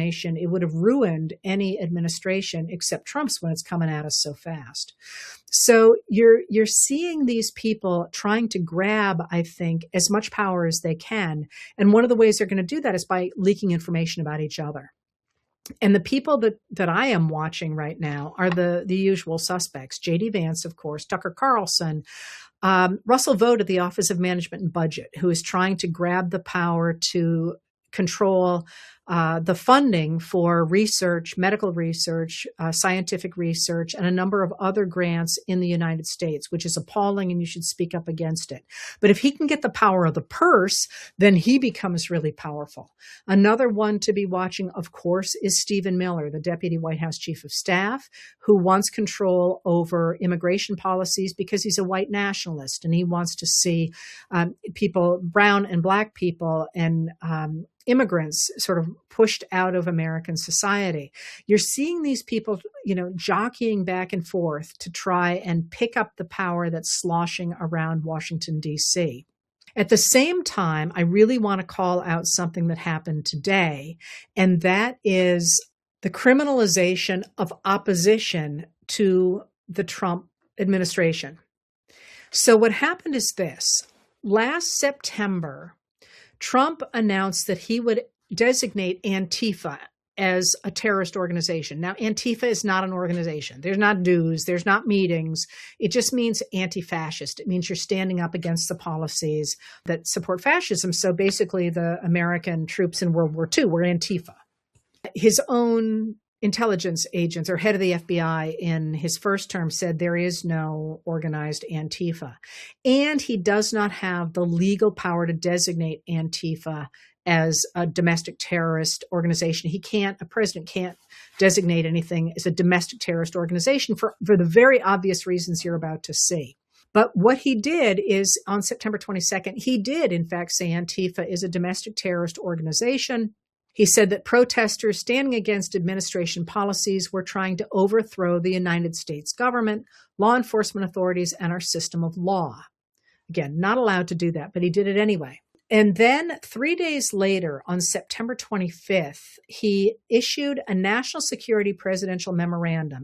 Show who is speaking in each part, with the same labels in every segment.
Speaker 1: information, it would have ruined any administration except Trump's when it's coming at us so fast. So you're seeing these people trying to grab, I think, as much power as they can. And one of the ways they're going to do that is by leaking information about each other. And the people that I am watching right now are the usual suspects. J.D. Vance, of course, Tucker Carlson, Russell Vought at the Office of Management and Budget, who is trying to grab the power to control the funding for research, medical research, scientific research, and a number of other grants in the United States, which is appalling, and you should speak up against it. But if he can get the power of the purse, then he becomes really powerful. Another one to be watching, of course, is Stephen Miller, the Deputy White House Chief of Staff, who wants control over immigration policies because he's a white nationalist, and he wants to see people, brown and black people, and immigrants sort of pushed out of American society. You're seeing these people, jockeying back and forth to try and pick up the power that's sloshing around Washington, D.C. At the same time, I really want to call out something that happened today, and that is the criminalization of opposition to the Trump administration. So what happened is this. Last September, Trump announced that he would designate Antifa as a terrorist organization. Now, Antifa is not an organization. There's not dues. There's not meetings. It just means anti-fascist. It means you're standing up against the policies that support fascism. So basically, the American troops in World War II were Antifa. His own intelligence agents, or head of the FBI in his first term, said there is no organized Antifa. And he does not have the legal power to designate Antifa as a domestic terrorist organization. A president can't designate anything as a domestic terrorist organization for the very obvious reasons you're about to see. But what he did is, on September 22nd, he did, in fact, say Antifa is a domestic terrorist organization. He said that protesters standing against administration policies were trying to overthrow the United States government, law enforcement authorities, and our system of law. Again, not allowed to do that, but he did it anyway. And then 3 days later, on September 25th, he issued a National Security Presidential Memorandum,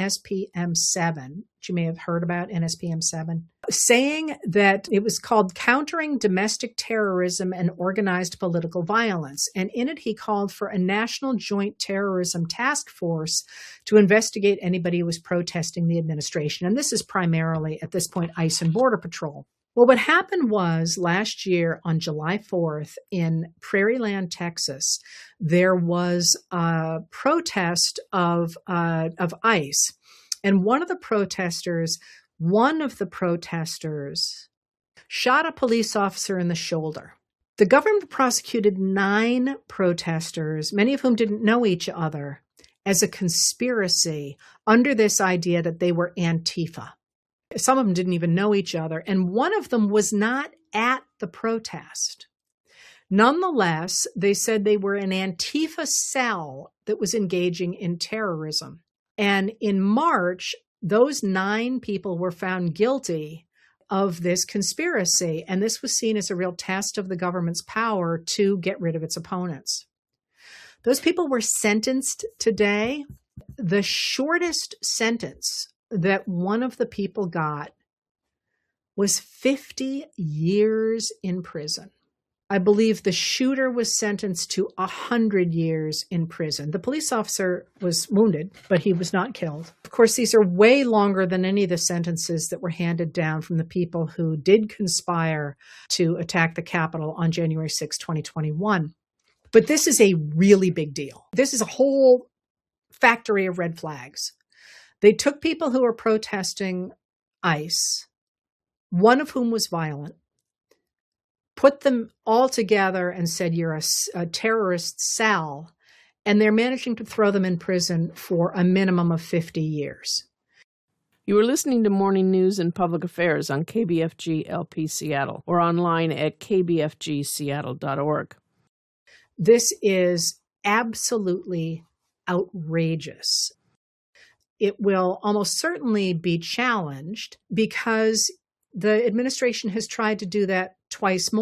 Speaker 1: NSPM-7, which you may have heard about, NSPM-7, saying that it was called Countering Domestic Terrorism and Organized Political Violence. And in it, he called for a National Joint Terrorism Task Force to investigate anybody who was protesting the administration. And this is primarily, at this point, ICE and Border Patrol. Well, what happened was last year on July 4th in Prairieland, Texas, there was a protest of ICE. And one of the protesters shot a police officer in the shoulder. The government prosecuted 9 protesters, many of whom didn't know each other, as a conspiracy under this idea that they were Antifa. Some of them didn't even know each other, and one of them was not at the protest. Nonetheless, they said they were an Antifa cell that was engaging in terrorism. And in March, those 9 people were found guilty of this conspiracy, and this was seen as a real test of the government's power to get rid of its opponents. Those people were sentenced today. The shortest sentence that one of the people got was 50 years in prison. I believe the shooter was sentenced to 100 years in prison. The police officer was wounded, but he was not killed. Of course, these are way longer than any of the sentences that were handed down from the people who did conspire to attack the Capitol on January 6, 2021. But this is a really big deal. This is a whole factory of red flags. They took people who were protesting ICE, one of whom was violent, put them all together and said, you're a terrorist cell, and they're managing to throw them in prison for a minimum of 50 years.
Speaker 2: You are listening to Morning News and Public Affairs on KBFG LP Seattle or online at kbfgseattle.org.
Speaker 1: This is absolutely outrageous. It will almost certainly be challenged because the administration has tried to do that twice more.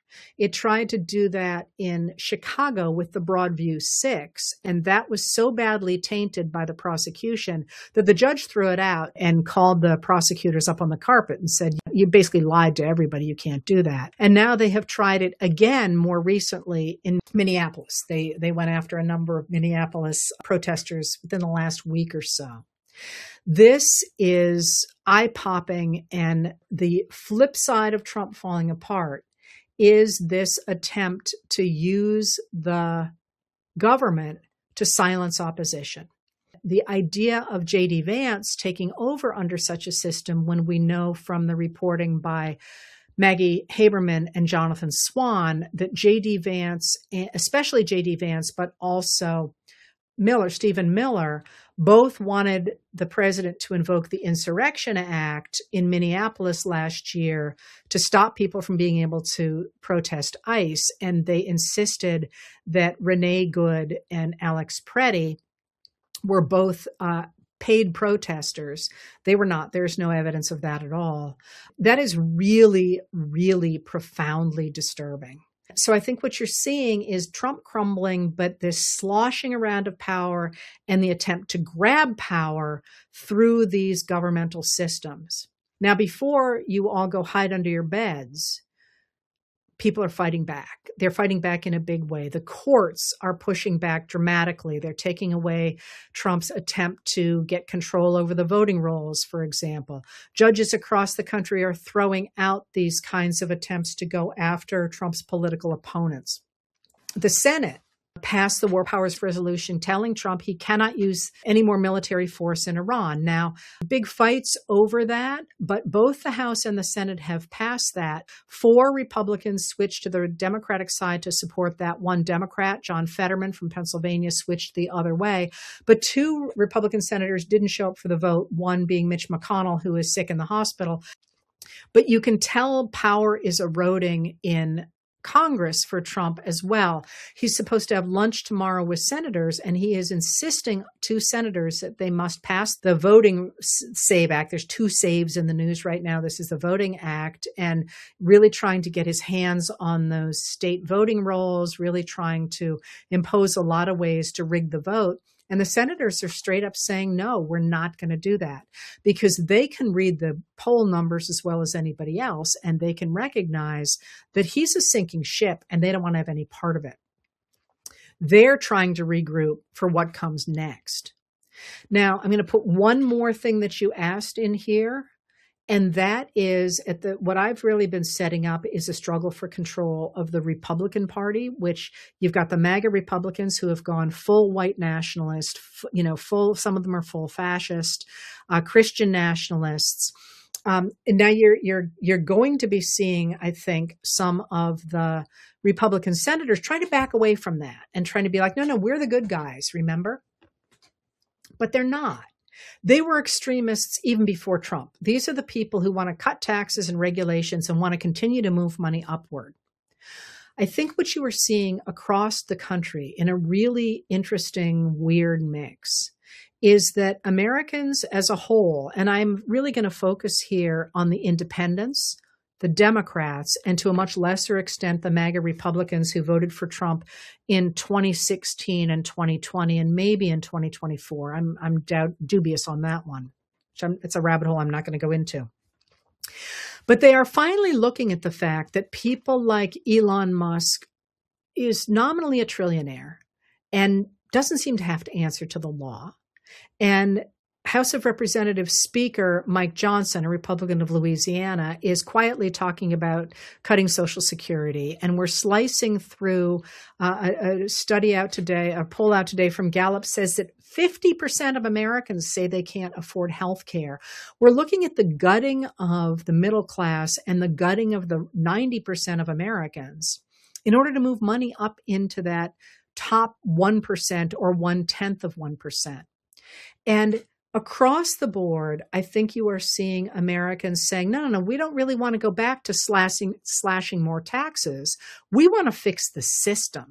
Speaker 1: It tried to do that in Chicago with the Broadview Six, and that was so badly tainted by the prosecution that the judge threw it out and called the prosecutors up on the carpet and said, you basically lied to everybody. You can't do that. And now they have tried it again more recently in Minneapolis. They went after a number of Minneapolis protesters within the last week or so. This is eye-popping, and the flip side of Trump falling apart is this attempt to use the government to silence opposition. The idea of J.D. Vance taking over under such a system, when we know from the reporting by Maggie Haberman and Jonathan Swan that J.D. Vance, especially J.D. Vance, but also Stephen Miller, both wanted the president to invoke the Insurrection Act in Minneapolis last year to stop people from being able to protest ICE. And they insisted that Renee Good and Alex Preddy were both paid protesters. They were not. There's no evidence of that at all. That is really, really profoundly disturbing. So I think what you're seeing is Trump crumbling, but this sloshing around of power and the attempt to grab power through these governmental systems. Now, before you all go hide under your beds, people are fighting back. They're fighting back in a big way. The courts are pushing back dramatically. They're taking away Trump's attempt to get control over the voting rolls, for example. Judges across the country are throwing out these kinds of attempts to go after Trump's political opponents. The Senate passed the War Powers Resolution telling Trump he cannot use any more military force in Iran. Now, big fights over that, but both the House and the Senate have passed that. 4 Republicans switched to the Democratic side to support that. 1 Democrat, John Fetterman from Pennsylvania, switched the other way. But 2 Republican senators didn't show up for the vote, one being Mitch McConnell, who is sick in the hospital. But you can tell power is eroding in Congress for Trump as well. He's supposed to have lunch tomorrow with senators, and he is insisting to senators that they must pass the Voting Save Act. There's 2 saves in the news right now. This is the Voting Act, and really trying to get his hands on those state voting rolls, really trying to impose a lot of ways to rig the vote. And the senators are straight up saying, no, we're not going to do that, because they can read the poll numbers as well as anybody else, and they can recognize that he's a sinking ship and they don't want to have any part of it. They're trying to regroup for what comes next. Now, I'm going to put one more thing that you asked in here. And that is what I've really been setting up is a struggle for control of the Republican Party, which you've got the MAGA Republicans who have gone full white nationalist, some of them are full fascist, Christian nationalists. And now you're going to be seeing, I think, some of the Republican senators trying to back away from that and trying to be like, no, we're the good guys, remember? But they're not. They were extremists even before Trump. These are the people who want to cut taxes and regulations and want to continue to move money upward. I think what you are seeing across the country in a really interesting, weird mix is that Americans as a whole, and I'm really going to focus here on the independents, the Democrats, and to a much lesser extent, the MAGA Republicans who voted for Trump in 2016 and 2020, and maybe in 2024. I'm dubious on that one. It's a rabbit hole I'm not going to go into. But they are finally looking at the fact that people like Elon Musk is nominally a trillionaire and doesn't seem to have to answer to the law. And House of Representatives Speaker Mike Johnson, a Republican of Louisiana, is quietly talking about cutting Social Security. And we're slicing through a study out today, a poll out today from Gallup says that 50% of Americans say they can't afford health care. We're looking at the gutting of the middle class and the gutting of the 90% of Americans in order to move money up into that top 1% or 1/10 of 1%. And across the board, I think you are seeing Americans saying, no, we don't really want to go back to slashing more taxes. We want to fix the system.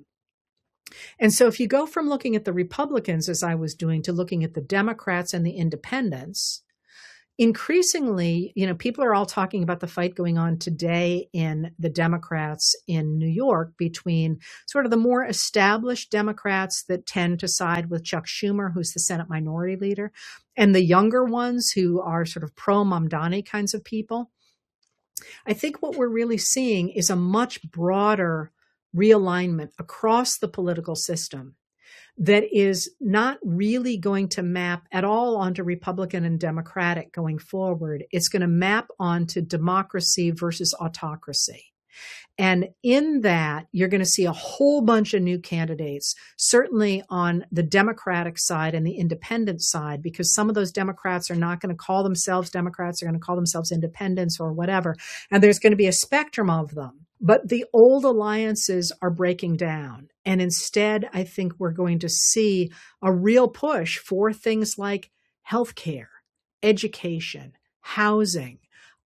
Speaker 1: And so if you go from looking at the Republicans, as I was doing, to looking at the Democrats and the independents, increasingly, people are all talking about the fight going on today in the Democrats in New York between sort of the more established Democrats that tend to side with Chuck Schumer, who's the Senate Minority Leader, and the younger ones who are sort of pro-Mamdani kinds of people. I think what we're really seeing is a much broader realignment across the political system that is not really going to map at all onto Republican and Democratic going forward. It's going to map onto democracy versus autocracy. And in that, you're going to see a whole bunch of new candidates, certainly on the Democratic side and the independent side, because some of those Democrats are not going to call themselves Democrats, they're going to call themselves independents or whatever. And there's going to be a spectrum of them. But the old alliances are breaking down. And instead, I think we're going to see a real push for things like healthcare, education, housing,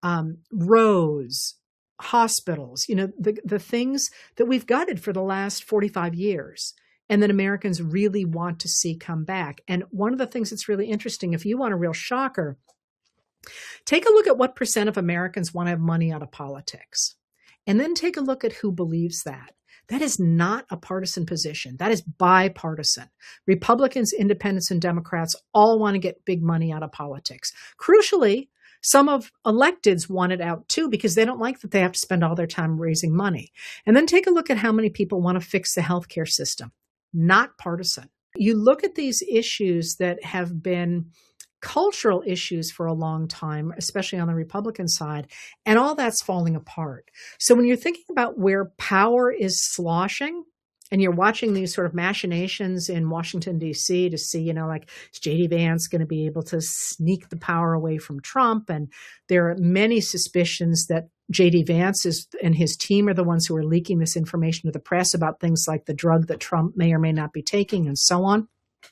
Speaker 1: roads, hospitals, the things that we've gutted for the last 45 years and that Americans really want to see come back. And one of the things that's really interesting, if you want a real shocker, take a look at what % of Americans want to have money out of politics. And then take a look at who believes that. That is not a partisan position. That is bipartisan. Republicans, independents, and Democrats all want to get big money out of politics. Crucially, some of electeds want it out too because they don't like that they have to spend all their time raising money. And then take a look at how many people want to fix the healthcare system. Not partisan. You look at these issues that have been cultural issues for a long time, especially on the Republican side, and all that's falling apart. So when you're thinking about where power is sloshing, and you're watching these sort of machinations in Washington, D.C. to see, like, is J.D. Vance going to be able to sneak the power away from Trump? And there are many suspicions that J.D. Vance and his team are the ones who are leaking this information to the press about things like the drug that Trump may or may not be taking and so on.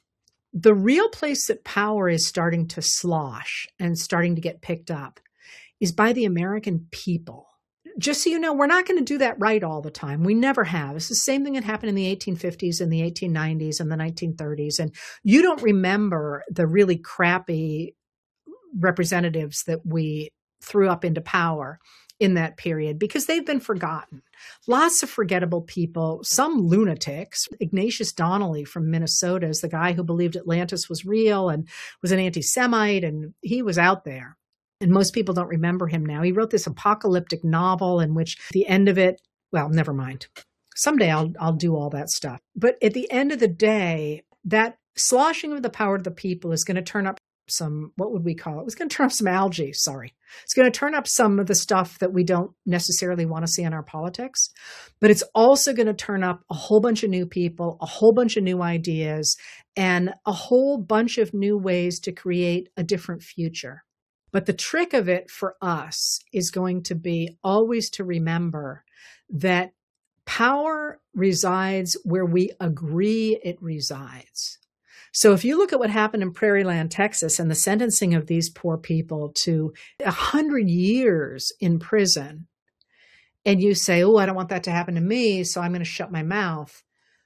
Speaker 1: The real place that power is starting to slosh and starting to get picked up is by the American people. Just so you know, we're not going to do that right all the time. We never have. It's the same thing that happened in the 1850s and the 1890s and the 1930s. And you don't remember the really crappy representatives that we threw up into power in that period because they've been forgotten. Lots of forgettable people, some lunatics. Ignatius Donnelly from Minnesota is the guy who believed Atlantis was real and was an anti-Semite, and he was out there. And most people don't remember him now. He wrote this apocalyptic novel in which at the end of it, well, never mind. Someday I'll do all that stuff. But at the end of the day, that sloshing of the power of the people is going to turn up some, what would we call it? It's going to turn up some algae, sorry. It's going to turn up some of the stuff that we don't necessarily want to see in our politics. But it's also going to turn up a whole bunch of new people, a whole bunch of new ideas, and a whole bunch of new ways to create a different future. But the trick of it for us is going to be always to remember that power resides where we agree it resides. So if you look at what happened in Prairie Land, Texas, and the sentencing of these poor people to 100 years in prison, and you say, oh, I don't want that to happen to me, so I'm going to shut my mouth,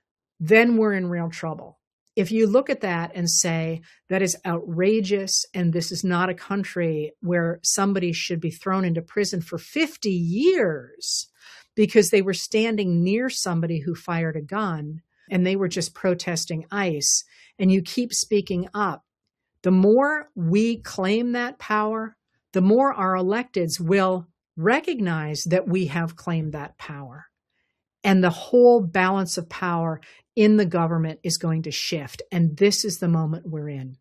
Speaker 1: then we're in real trouble. If you look at that and say that is outrageous and this is not a country where somebody should be thrown into prison for 50 years because they were standing near somebody who fired a gun and they were just protesting ICE, and you keep speaking up, the more we claim that power, the more our electeds will recognize that we have claimed that power. And the whole balance of power in the government is going to shift. And this is the moment we're in.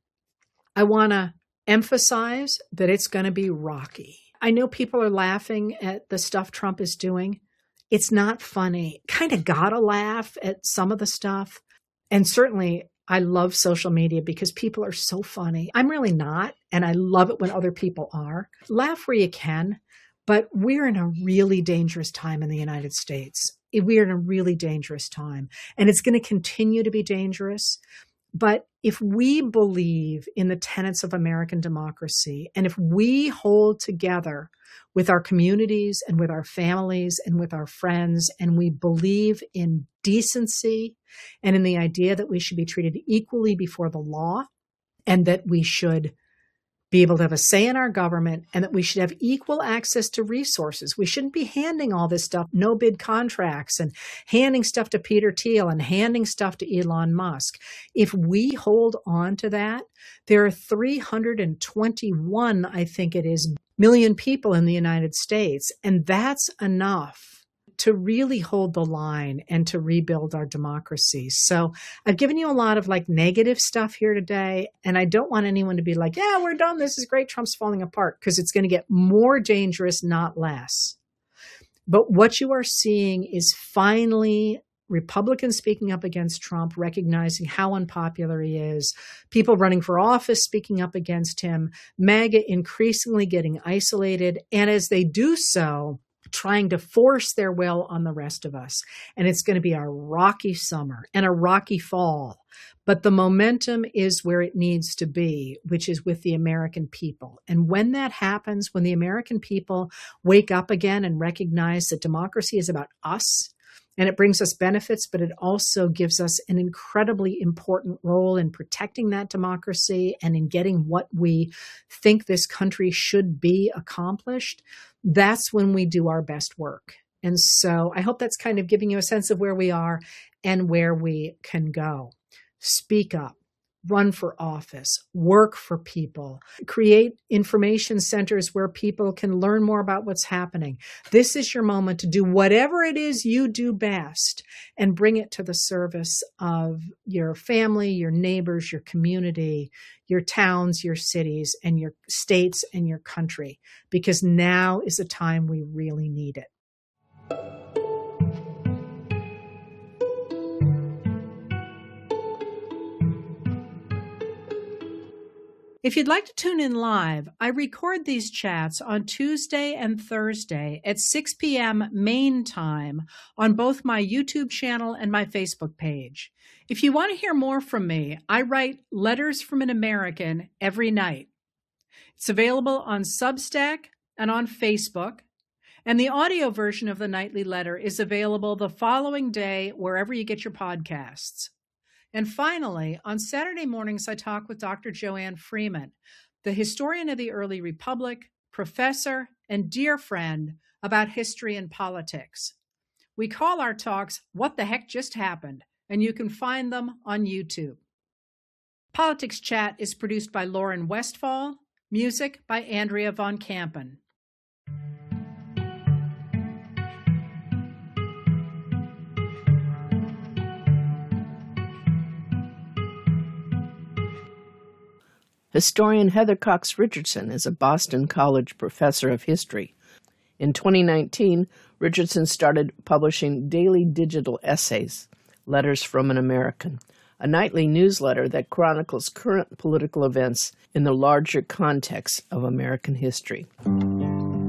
Speaker 1: I want to emphasize that it's going to be rocky. I know people are laughing at the stuff Trump is doing. It's not funny. Kind of gotta laugh at some of the stuff. And certainly I love social media because people are so funny. I'm really not. And I love it when other people are. Laugh where you can. But we're in a really dangerous time in the United States. We are in a really dangerous time, and it's going to continue to be dangerous. But if we believe in the tenets of American democracy, and if we hold together with our communities and with our families and with our friends, and we believe in decency and in the idea that we should be treated equally before the law, and that we should be able to have a say in our government, and that we should have equal access to resources. We shouldn't be handing all this stuff, no bid contracts, and handing stuff to Peter Thiel and handing stuff to Elon Musk. If we hold on to that, there are 321, I think it is, million people in the United States, and that's enough to really hold the line and to rebuild our democracy. So I've given you a lot of negative stuff here today, and I don't want anyone to be like, yeah, we're done. This is great. Trump's falling apart, because it's going to get more dangerous, not less. But what you are seeing is finally Republicans speaking up against Trump, recognizing how unpopular he is, people running for office speaking up against him, MAGA increasingly getting isolated, and as they do so, trying to force their will on the rest of us. And it's going to be a rocky summer and a rocky fall. But the momentum is where it needs to be, which is with the American people. And when that happens, when the American people wake up again and recognize that democracy is about us, and it brings us benefits, but it also gives us an incredibly important role in protecting that democracy and in getting what we think this country should be accomplished, that's when we do our best work. And so I hope that's kind of giving you a sense of where we are and where we can go. Speak up. Run for office, work for people, create information centers where people can learn more about what's happening. This is your moment to do whatever it is you do best and bring it to the service of your family, your neighbors, your community, your towns, your cities, and your states and your country, because now is the time we really need it. If you'd like to tune in live, I record these chats on Tuesday and Thursday at 6 p.m. Maine time on both my YouTube channel and my Facebook page. If you want to hear more from me, I write Letters from an American every night. It's available on Substack and on Facebook, and the audio version of the nightly letter is available the following day wherever you get your podcasts. And finally, on Saturday mornings, I talk with Dr. Joanne Freeman, the historian of the early republic, professor, and dear friend about history and politics. We call our talks What the Heck Just Happened, and you can find them on YouTube. Politics Chat is produced by Lauren Westfall, music by Andrea Von Kampen.
Speaker 2: Historian Heather Cox Richardson is a Boston College professor of history. In 2019, Richardson started publishing daily digital essays, Letters from an American, a nightly newsletter that chronicles current political events in the larger context of American history.